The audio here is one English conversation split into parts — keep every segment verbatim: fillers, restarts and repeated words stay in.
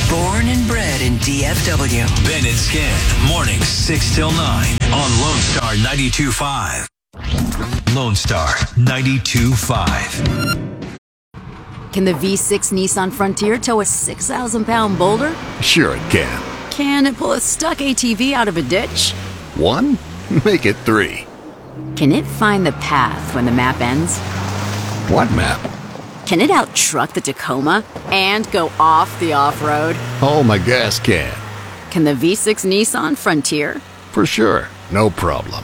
Born and bred in D F W. Ben and Skin, mornings six till nine on Lone Star ninety-two point five. Lone Star ninety-two point five. Can the V six Nissan Frontier tow a six thousand pound boulder? Sure it can. Can it pull a stuck A T V out of a ditch? One? Make it three. Can it find the path when the map ends? What map? Can it out-truck the Tacoma and go off the off-road? Oh, my gas can. Can the V six Nissan Frontier? For sure. No problem.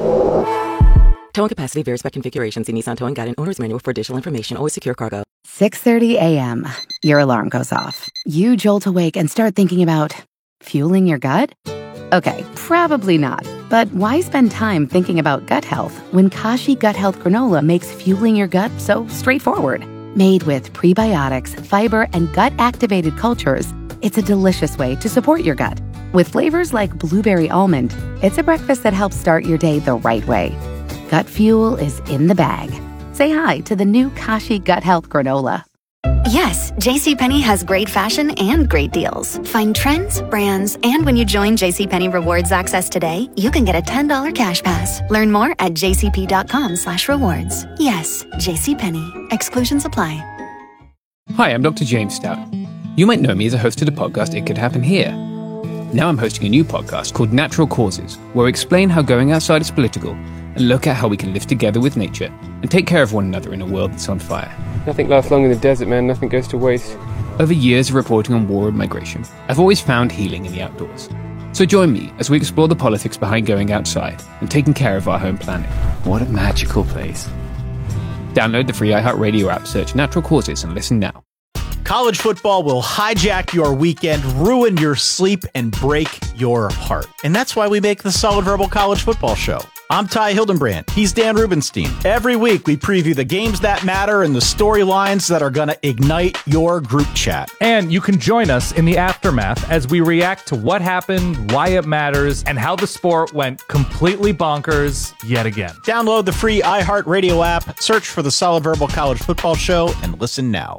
Towing capacity varies by configuration. See Nissan Towing Guide and Owner's Manual for additional information. Always secure cargo. six thirty a.m. Your alarm goes off. You jolt awake and start thinking about fueling your gut? Okay, probably not. But why spend time thinking about gut health when Kashi Gut Health Granola makes fueling your gut so straightforward? Made with prebiotics, fiber, and gut-activated cultures, it's a delicious way to support your gut. With flavors like blueberry almond, it's a breakfast that helps start your day the right way. Gut fuel is in the bag. Say hi to the new Kashi Gut Health Granola. Yes, JCPenney has great fashion and great deals. Find trends, brands, and when you join JCPenney Rewards Access today, you can get a ten dollars cash pass. Learn more at jcp.com slash rewards. Yes, JCPenney. Exclusions apply. Hi, I'm Doctor James Stout. You might know me as a host of the podcast It Could Happen Here. Now I'm hosting a new podcast called Natural Causes, where I explain how going outside is political and look at how we can live together with nature and take care of one another in a world that's on fire. Nothing lasts long in the desert, man. Nothing goes to waste. Over years of reporting on war and migration, I've always found healing in the outdoors. So join me as we explore the politics behind going outside and taking care of our home planet. What a magical place. Download the free iHeartRadio app, search Natural Causes, and listen now. College football will hijack your weekend, ruin your sleep, and break your heart. And that's why we make the Solid Verbal College Football Show. I'm Ty Hildenbrand. He's Dan Rubenstein. Every week, we preview the games that matter and the storylines that are going to ignite your group chat. And you can join us in the aftermath as we react to what happened, why it matters, and how the sport went completely bonkers yet again. Download the free iHeartRadio app, search for the Solid Verbal College Football Show, and listen now.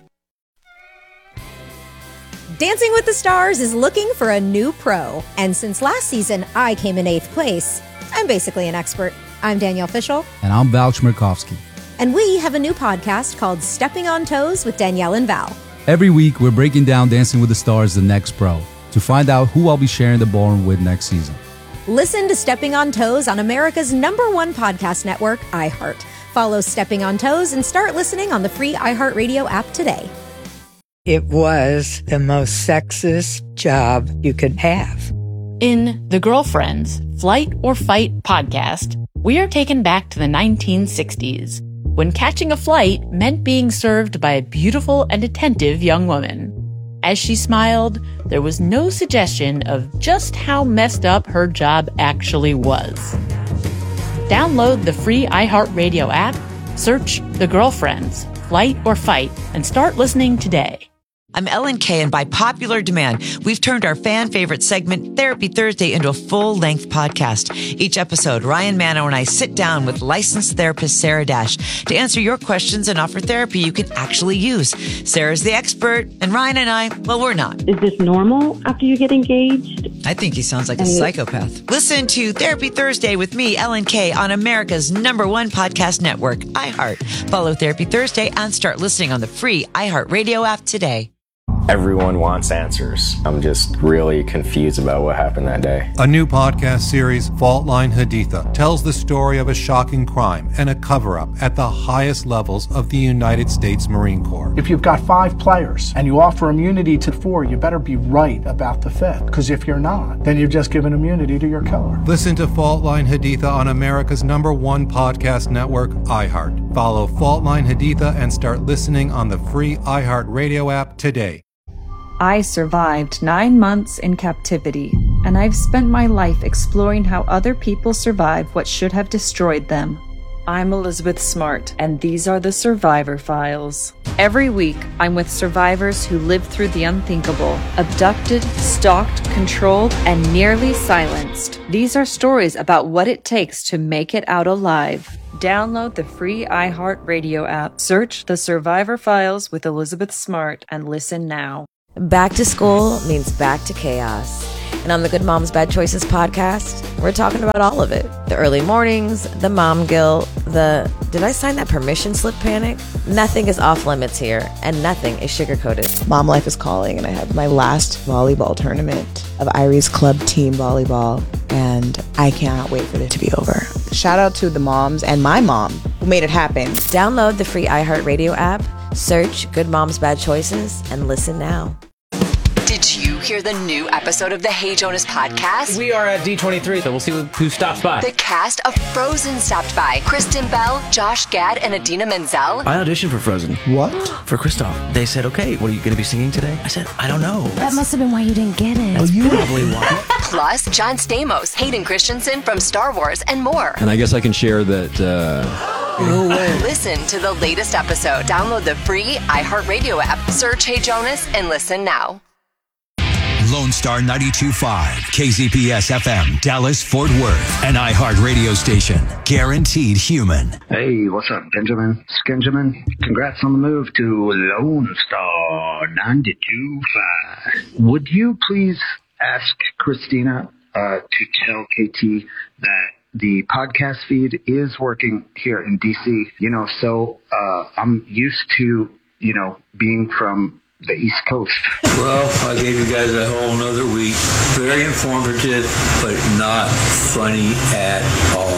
Dancing with the Stars is looking for a new pro. And since last season, I came in eighth place. I'm basically an expert. I'm Danielle Fishel. And I'm Val Chmerkovsky. And we have a new podcast called Stepping on Toes with Danielle and Val. Every week, we're breaking down Dancing with the Stars, the next pro, to find out who I'll be sharing the ballroom with next season. Listen to Stepping on Toes on America's number one podcast network, iHeart. Follow Stepping on Toes and start listening on the free iHeartRadio app today. It was the most sexist job you could have. In The Girlfriends, Flight or Fight podcast, we are taken back to the nineteen sixties, when catching a flight meant being served by a beautiful and attentive young woman. As she smiled, there was no suggestion of just how messed up her job actually was. Download the free iHeartRadio app, search The Girlfriends, Flight or Fight, and start listening today. I'm Ellen Kay, and by popular demand, we've turned our fan favorite segment, Therapy Thursday, into a full-length podcast. Each episode, Ryan Mano and I sit down with licensed therapist Sarah Dash to answer your questions and offer therapy you can actually use. Sarah's the expert, and Ryan and I, well, we're not. Is this normal after you get engaged? I think he sounds like a psychopath. Listen to Therapy Thursday with me, Ellen Kay, on America's number one podcast network, iHeart. Follow Therapy Thursday and start listening on the free iHeartRadio app today. Everyone wants answers. I'm just really confused about what happened that day. A new podcast series, Fault Line Haditha, tells the story of a shocking crime and a cover-up at the highest levels of the United States Marine Corps. If you've got five players and you offer immunity to four, you better be right about the fifth. Because if you're not, then you've just given immunity to your killer. Listen to Fault Line Haditha on America's number one podcast network, iHeart. Follow Fault Line Haditha and start listening on the free iHeartRadio app today. I survived nine months in captivity, and I've spent my life exploring how other people survive what should have destroyed them. I'm Elizabeth Smart, and these are the Survivor Files. Every week, I'm with survivors who lived through the unthinkable, abducted, stalked, controlled, and nearly silenced. These are stories about what it takes to make it out alive. Download the free iHeartRadio app, search The Survivor Files with Elizabeth Smart, and listen now. Back to school means back to chaos. And on the Good Moms Bad Choices podcast, we're talking about all of it. The early mornings, the mom guilt, the did I sign that permission slip panic? Nothing is off limits here, and nothing is sugar-coated. Mom life is calling, and I have my last volleyball tournament of Irie's club team volleyball, and I cannot wait for it to be over. Shout out to the moms and my mom who made it happen. Download the free iHeartRadio app, search Good Moms Bad Choices, and listen now. Did you hear the new episode of the Hey Jonas podcast? We are at D twenty-three, so we'll see who stops by. The cast of Frozen stopped by. Kristen Bell, Josh Gad, and Adina Menzel. I auditioned for Frozen. What? For Kristoff. They said, okay, what are you going to be singing today? I said, I don't know. That must have been why you didn't get it. That's probably why. Plus, John Stamos, Hayden Christensen from Star Wars, and more. And I guess I can share that... Uh... No way. Listen to the latest episode. Download the free iHeartRadio app. Search Hey Jonas and listen now. Lone Star ninety-two point five, K Z P S F M, Dallas, Fort Worth, an iHeart radio station. Guaranteed human. Hey, what's up, Benjamin? Skinjamin? Congrats on the move to Lone Star ninety-two point five. Would you please ask Christina uh, to tell K T that the podcast feed is working here in D C? You know, so uh, I'm used to, you know, being from the East Coast. Well, I gave you guys a whole nother week. Very informative, but not funny at all.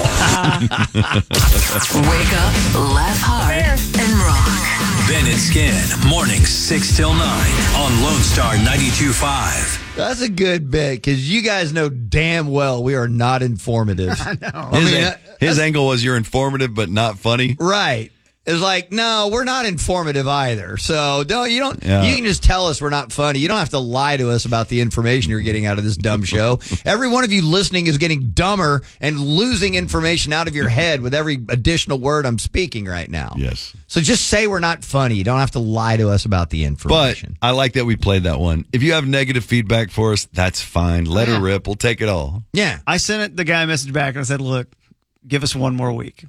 Wake up, laugh hard, and rock. Ben and Skin, mornings six till nine on Lone Star ninety-two point five. That's a good bit because you guys know damn well we are not informative. I know. His, I mean, an- his angle was you're informative but not funny. Right. It's like, no, we're not informative either. So don't you don't Yeah. you can just tell us we're not funny. You don't have to lie to us about the information you're getting out of this dumb show. Every one of you listening is getting dumber and losing information out of your head with every additional word I'm speaking right now. Yes. So just say we're not funny. You don't have to lie to us about the information. But I like that we played that one. If you have negative feedback for us, that's fine. Let her rip. We'll take it all. Yeah. I sent it, the guy a message back and I said, look, give us one more week.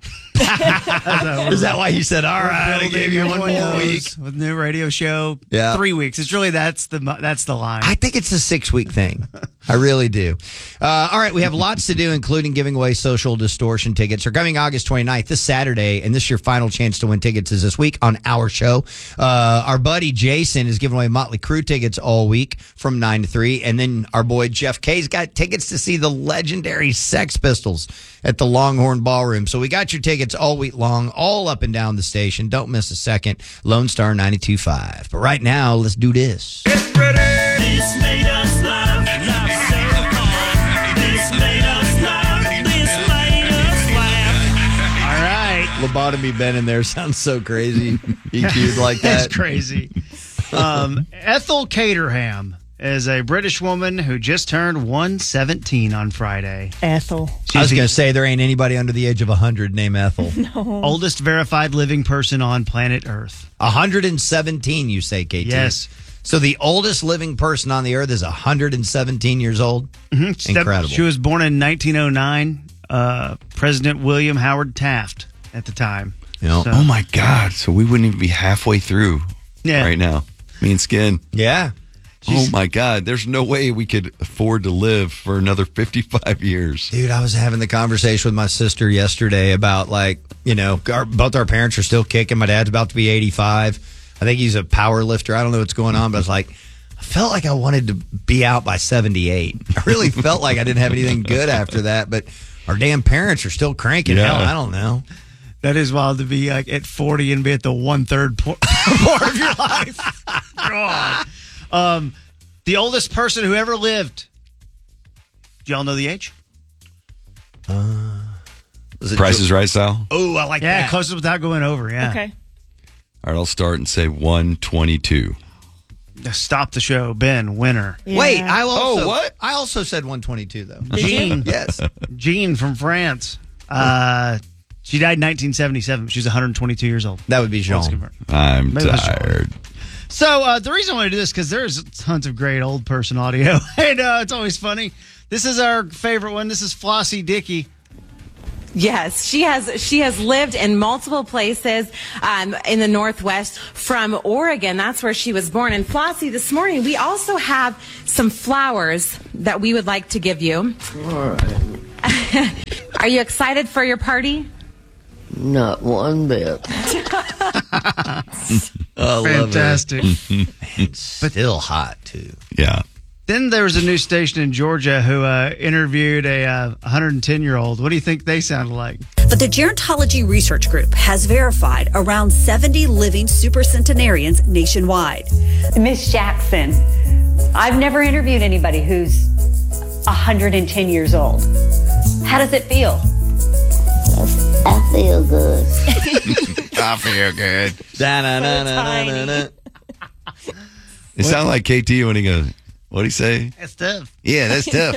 Is that why you said, all right, I gave you one more week? With new radio show, Yeah. three weeks. It's really, that's the that's the line. I think it's a six-week thing. I really do. Uh, all right, we have lots to do, including giving away Social Distortion tickets. They're coming August twenty-ninth, this Saturday, and this is your final chance to win tickets is this week on our show. Uh, our buddy Jason is giving away Motley Crue tickets all week from nine to three, and then our boy Jeff K's got tickets to see the legendary Sex Pistols at the Longhorn Ballroom. So we got your tickets all week long, all up and down the station. Don't miss a second. Lone Star ninety-two point five. But right now, let's do this. This made us laugh, laugh so hard. This made us laugh, this made us laugh. All right. Lobotomy Ben in there sounds so crazy. E Q'd like that. That's crazy. Um, Ethel Caterham is a British woman who just turned one seventeen on Friday. Ethel. I was going to say there ain't anybody under the age of one hundred named Ethel. No. Oldest verified living person on planet Earth. one hundred seventeen, you say, K T? Yes. So the oldest living person on the earth is one hundred seventeen years old? Mm-hmm. Incredible. She was born in nineteen oh nine. Uh, President William Howard Taft at the time. You So- oh, my God. So we wouldn't even be halfway through Yeah. right now. Me and Skin. Yeah. Oh, my God. There's no way we could afford to live for another fifty-five years. Dude, I was having the conversation with my sister yesterday about, like, you know, our, both our parents are still kicking. My dad's about to be eighty-five. I think he's a power lifter. I don't know what's going on, but it's like, I felt like I wanted to be out by seventy-eight. I really felt like I didn't have anything good after that, but our damn parents are still cranking. Yeah. Hell, I don't know. That is wild to be like at forty and be at the one third po- part of your life. God. Um, the oldest person who ever lived. Do y'all know the age? Uh, Price is Right style? Oh, I like yeah, that. Yeah, closest without going over. Yeah. Okay. All right, I'll start and say one twenty-two. Stop the show, Ben. Winner. Wait, I also, Oh, what? I also said one twenty-two, though. Jean. Yes. Jean from France. Uh, she died in nineteen seventy-seven. She's one hundred twenty-two years old. That would be Jean. Let's confirm. I'm Maybe it was tired. So uh, the reason I want to do this because there's tons of great old person audio, and uh, it's always funny. This is our favorite one. This is Flossie Dickey. Yes, she has. She has lived in multiple places um, in the Northwest, from Oregon. That's where she was born. And Flossie, this morning we also have some flowers that we would like to give you. All right. Are you excited for your party? Not one bit. I love Fantastic. it. It's still hot too. Yeah. Then there was a news station in Georgia who uh, interviewed a uh, one hundred ten year old. What do you think they sounded like? But the Gerontology Research Group has verified around seventy living supercentenarians nationwide. Miss Jackson, I've never interviewed anybody who's one hundred ten years old. How does it feel? I feel good. I feel good. Da, na, na, na, na, na. It sounded like K T when he goes, what'd he say? That's tough. Yeah, that's tough.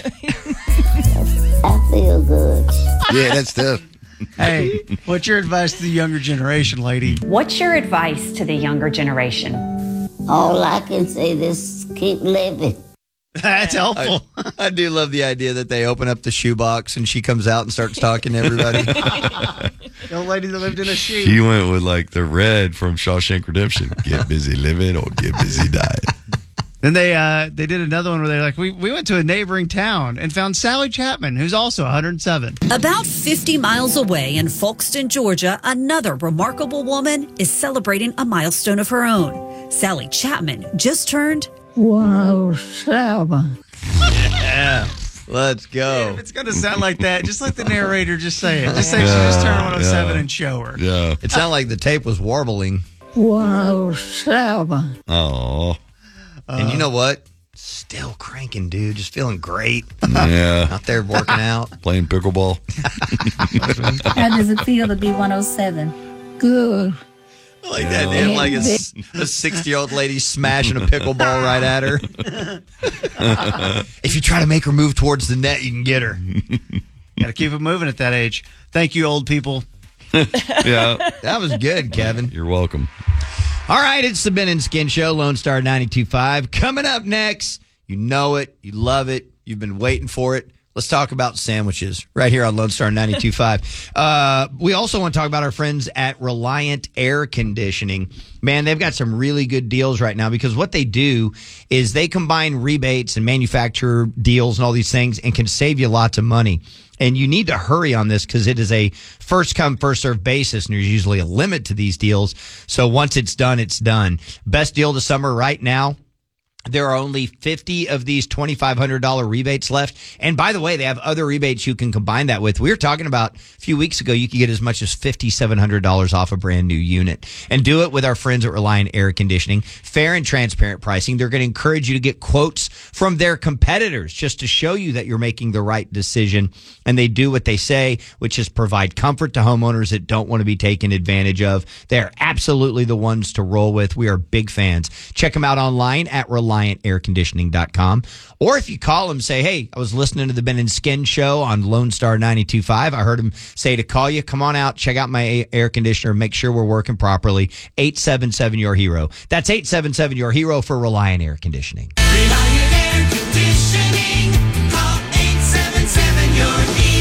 I feel good. Yeah, that's tough. Hey, what's your advice to the younger generation, lady? What's your advice to the younger generation? All I can say is keep living. That's helpful. I, I do love the idea that they open up the shoebox and she comes out and starts talking to everybody. The old lady that lived in a shoe. He went with like the red from Shawshank Redemption. Get busy living or get busy dying. Then they uh, they did another one where they're like, we, we went to a neighboring town and found Sally Chapman, who's also one hundred seven. About fifty miles away in Folkston, Georgia, another remarkable woman is celebrating a milestone of her own. Sally Chapman just turned one oh seven. Yeah. Let's go. If it's going to sound like that, just let the narrator just say it. Just say she just turned one oh seven yeah. and show her. Yeah. It sounded like the tape was warbling. one oh seven. Oh. And you know what? Still cranking, dude. Just feeling great. Yeah. Out there working out. Playing pickleball. How does it feel to be one oh seven? Good. I like that, man. Like a sixty-year-old lady smashing a pickleball right at her. If you try to make her move towards the net, you can get her. Got to keep it moving at that age. Thank you, old people. Yeah. That was good, Kevin. You're welcome. All right, it's the Ben and Skin Show, Lone Star ninety-two point five. Coming up next, you know it, you love it, you've been waiting for it. Let's talk about sandwiches right here on Lone Star ninety-two point five. Uh, we also want to talk about our friends at Reliant Air Conditioning. Man, they've got some really good deals right now because what they do is they combine rebates and manufacturer deals and all these things and can save you lots of money. And you need to hurry on this because it is a first come, first served basis, and there's usually a limit to these deals. So once it's done, it's done. Best deal of the summer right now. There are only fifty of these twenty-five hundred dollars rebates left. And by the way, they have other rebates you can combine that with. We were talking about a few weeks ago, you could get as much as five thousand seven hundred dollars off a brand new unit. And do it with our friends at Reliant Air Conditioning. Fair and transparent pricing. They're going to encourage you to get quotes from their competitors just to show you that you're making the right decision. And they do what they say, which is provide comfort to homeowners that don't want to be taken advantage of. They're absolutely the ones to roll with. We are big fans. Check them out online at Reliant. Reliant Air Conditioning dot com. Or if you call them, say, hey, I was listening to the Ben and Skin Show on Lone Star ninety-two point five. I heard them say to call you. Come on out, check out my air conditioner, make sure we're working properly. eight seven seven, your hero. That's eight seven seven, your hero for Reliant Air Conditioning. Reliant Air Conditioning. Call eight seven seven, your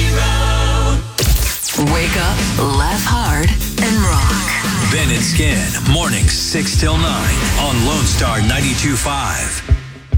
hero. Wake up, laugh hard, and rock. Ben and Skin, mornings six till nine on Lone Star ninety-two point five.